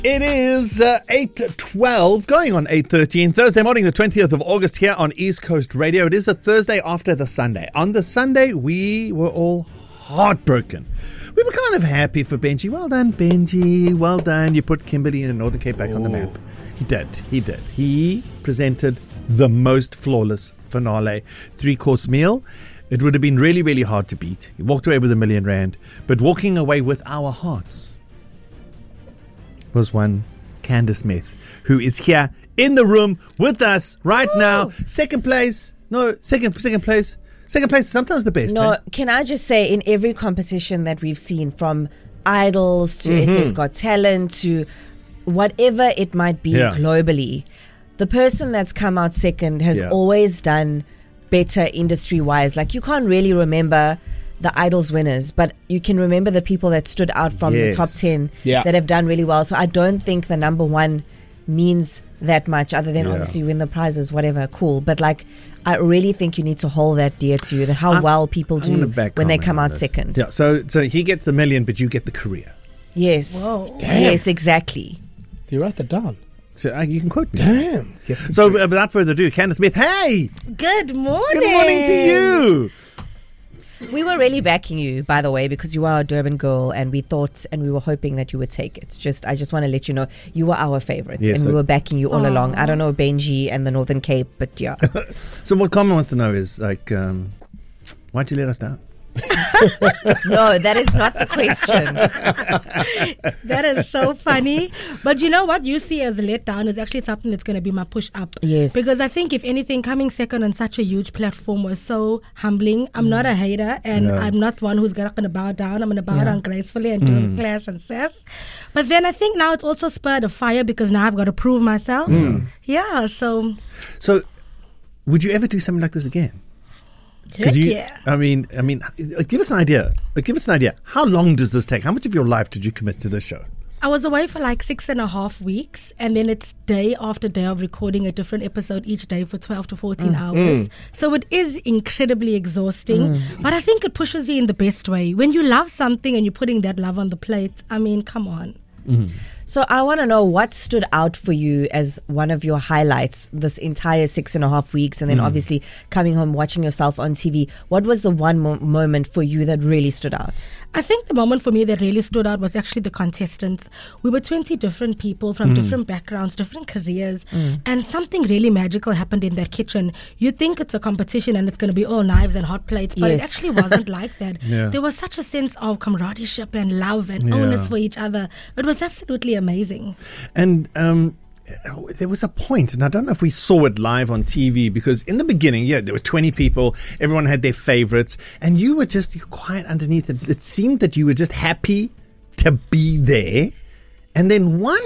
It is 8:12, going on 8:13, Thursday morning, the 20th of August here on East Coast Radio. It is a Thursday after the Sunday. On the Sunday, we were all heartbroken. We were kind of happy for Benji. Well done, Benji. Well done. You put Kimberley and Northern Cape back on the map. He did. He presented the most flawless finale. 3-course meal. It would have been really, really hard to beat. He walked away with R1 million, but walking away with our hearts was one Candice Meth, who is here in the room with us right now. Second place. Second place is sometimes the best. No, can I just say, in every competition that we've seen, from Idols to SS Got Talent to whatever it might be globally, the person that's come out second has always done better industry-wise. Like, you can't really remember the Idols winners, but you can remember the people that stood out from the top 10 that have done really well. So I don't think the number one means that much, other than obviously win the prizes, whatever, cool. But like, I really think you need to hold that dear to you, that how well people do when they come out second. Yeah, so he gets the million, but you get the career. Yes. Whoa. Yes, exactly. Do you write that down? So you can quote me. Damn. So without further ado, Candice Meth, hey! Good morning. Good morning to you! We were really backing you, by the way, because you are a Durban girl, and we thought and we were hoping that you would take it. I just want to let you know, you were our favorites, and we were backing you all along. I don't know Benji and the Northern Cape, but yeah. So what Carmen wants to know is, like, why'd you let us down? No, that is not the question. That is so funny. But you know what you see as a letdown is actually something that's going to be my push up. Yes. Because I think, if anything, coming second on such a huge platform was so humbling. I'm not a hater, and I'm not one who's going to bow down. I'm going to bow down gracefully and do it with class and sass. But then I think now it's also spurred a fire, because now I've got to prove myself. Yeah, so would you ever do something like this again? Heck yeah. I mean, give us an idea. How long does this take? How much of your life did you commit to this show? I was away for like 6.5 weeks, and then it's day after day of recording a different episode each day for 12 to 14 hours. So it is incredibly exhausting, but I think it pushes you in the best way. When you love something and you're putting that love on the plate, I mean, come on. So I want to know what stood out for you as one of your highlights this entire 6.5 weeks, and then obviously coming home, watching yourself on TV. What was the one moment for you that really stood out? I think the moment for me that really stood out was actually the contestants. We were 20 different people from different backgrounds, different careers, and something really magical happened in that kitchen. You think it's a competition and it's going to be all knives and hot plates, but it actually wasn't like that. There was such a sense of camaraderie and love and onus for each other. It was absolutely amazing. And there was a point, and I don't know if we saw it live on TV, because in the beginning, there were 20 people, everyone had their favorites, and you were just quiet underneath it. It seemed that you were just happy to be there. And then one